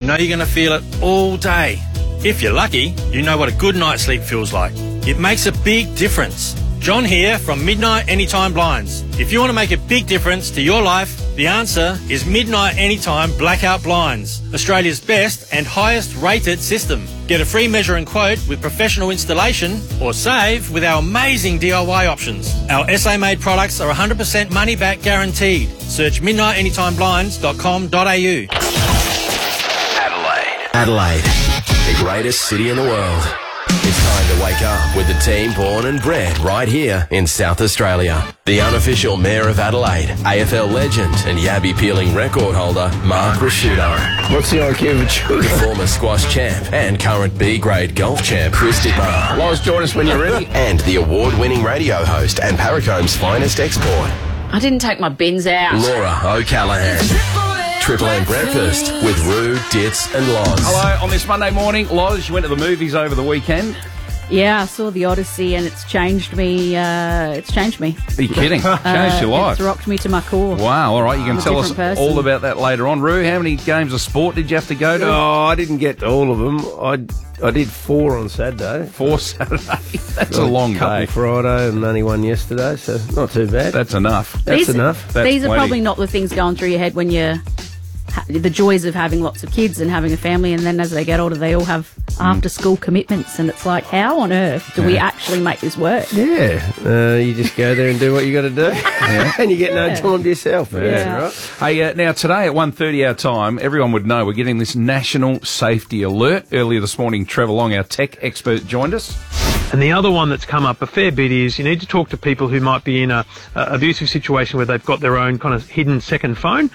know you're going to feel it all day. If you're lucky, you know what a good night's sleep feels like. It makes a big difference. John here from Midnight Anytime Blinds. If you want to make a big difference to your life, the answer is Midnight Anytime Blackout Blinds, Australia's best and highest rated system. Get a free measure and quote with professional installation or save with our amazing DIY options. Our SA-made products are 100% money back guaranteed. Search midnightanytimeblinds.com.au. Adelaide, the greatest city in the world. It's time to wake up with the team born and bred right here in South Australia. The unofficial Mayor of Adelaide, AFL legend and Yabby peeling record holder, Mark Rasciuto. What's the IQ of a children? The former squash champ and current B-grade golf champ, Chris Dittmar. Loz, join us when you're ready. And the award-winning radio host and Paracome's finest export, I didn't take my bins out. Laura O'Callaghan. Triple M Breakfast with Roo, Ditz and Loz. Hello, on this Monday morning, Loz, you went to the movies over the weekend. Yeah, I saw The Odyssey and it's changed me. Are you kidding? Changed your life? It's rocked me to my core. Wow, all right, you can I'm a tell us different person. all about that later on. Roo, how many games of sport did you have to go to? Oh, I didn't get to all of them. I did 4 on Saturday. 4 Saturday. That's a long day. Friday and only one yesterday, so not too bad. That's enough. That's enough. These are plenty. probably not the things going through your head when you're the joys of having lots of kids and having a family, and then as they get older they all have after-school commitments, and it's like, how on earth do we actually make this work? Yeah, you just go there and do what you got to do, and you get no time to yourself. Yeah. Right. Hey, now today at 1:30 our time, everyone would know we're getting this national safety alert. Earlier this morning, Trevor Long, our tech expert, joined us. And the other one that's come up a fair bit is you need to talk to people who might be in a abusive situation where they've got their own kind of hidden second phone.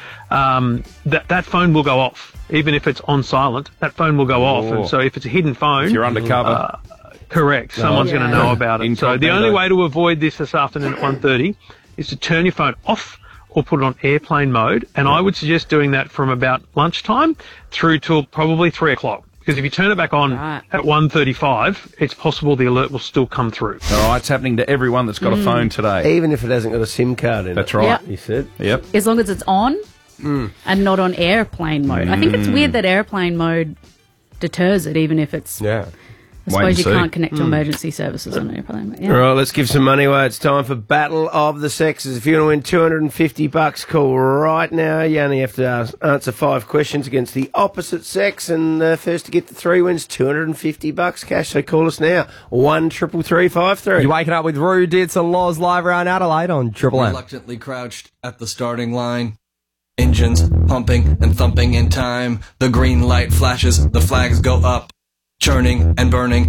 That phone will go off. Even if it's on silent, that phone will go off. And so if it's a hidden phone... If you're undercover. Correct. Someone's going to know about it. So the only way to avoid this afternoon at 1:30 is to turn your phone off or put it on airplane mode. And I would suggest doing that from about lunchtime through till probably 3 o'clock. Because if you turn it back on at 1:35, it's possible the alert will still come through. All right, it's happening to everyone that's got a phone today. Even if it hasn't got a SIM card in it. That's right. Yep. You said. Yep. As long as it's on and not on airplane mode. I think it's weird that airplane mode deters it, even if it's... Yeah. I suppose you can't connect to emergency services on airplane mode. Yeah. All right, let's give some money away. It's time for Battle of the Sexes. If you want to win $250, call right now. You only have to answer 5 questions against the opposite sex, and first to get the 3 wins $250 cash. So call us now, 133353. You're waking up with Roo, Ditz and Loz live around Adelaide on Triple M. Reluctantly crouched at the starting line. Engines pumping and thumping in time. The green light flashes, the flags go up. Churning and burning.